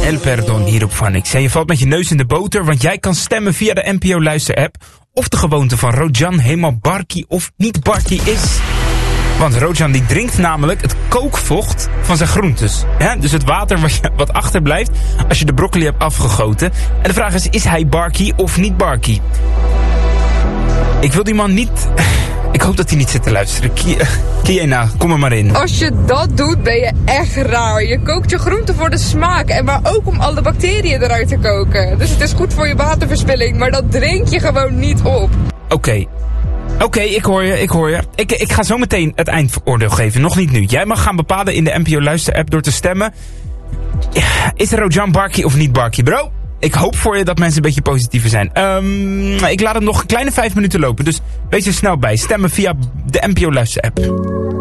El Perdon hier op Vanix. En je valt met je neus in de boter, want jij kan stemmen via de NPO Luister-app. Of de gewoonte van Rojan helemaal barkie of niet barkie is. Want Rojan die drinkt namelijk het kookvocht van zijn groentes. Ja, dus het water wat achterblijft als je de broccoli hebt afgegoten. En de vraag is hij barkie of niet barkie? Ik wil die man niet... Ik hoop dat hij niet zit te luisteren. Kiena, kom er maar in. Als je dat doet, ben je echt raar. Je kookt je groenten voor de smaak. En maar ook om alle bacteriën eruit te koken. Dus het is goed voor je waterverspilling. Maar dat drink je gewoon niet op. Oké, ik hoor je. Ik ga zo meteen het eindoordeel geven. Nog niet nu. Jij mag gaan bepalen in de NPO Luister-app door te stemmen. Is Rojan barkie of niet barkie, bro? Ik hoop voor je dat mensen een beetje positiever zijn. Ik laat hem nog een kleine 5 minuten lopen. Dus wees er snel bij. Stemmen via de NPO Luister-app.